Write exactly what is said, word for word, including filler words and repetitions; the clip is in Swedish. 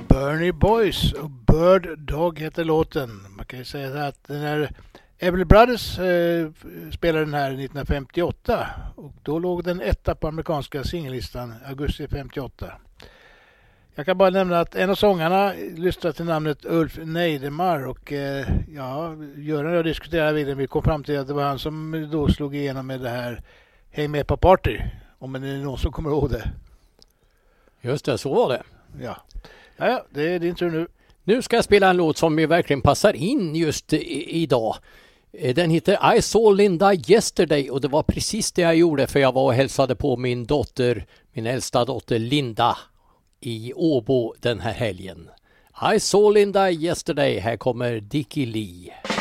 Bernie Boys och Bird Dog heter låten. Man kan ju säga att den här Everly Brothers eh, spelade den här nittonhundrafemtioåtta och då låg den etta på amerikanska singellistan augusti femtioåtta. Jag kan bara nämna att en av sångarna lyssnade till namnet Ulf Neidemar och eh, ja, Göran och jag diskuterade vidare. Vi kom fram till att det var han som då slog igenom med det här Häng med på party, om det är någon som kommer ihåg det. Just det, så var det. Ja, ja, ja det är din tur nu. Nu ska jag spela en låt som ju verkligen passar in just i- idag. Den heter I saw Linda yesterday och det var precis det jag gjorde, för jag var och hälsade på min dotter, min äldsta dotter Linda i Åbo den här helgen. I saw Linda yesterday. Här kommer Dickie Lee.